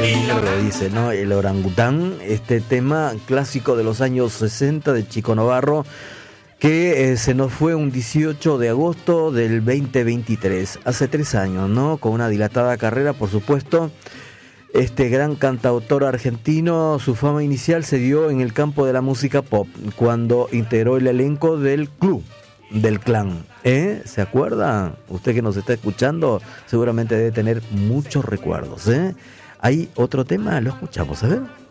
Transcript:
Lo dice, ¿no? El orangután, este tema clásico de los años 60 de Chico Novarro, que se nos fue un 18 de agosto del 2023, hace 3 años, ¿no? Con una dilatada carrera, por supuesto. Este gran cantautor argentino, su fama inicial se dio en el campo de la música pop, cuando integró el elenco del Club del Clan. ¿Se acuerda? Usted que nos está escuchando seguramente debe tener muchos recuerdos. Hay otro tema, lo escuchamos, a ver.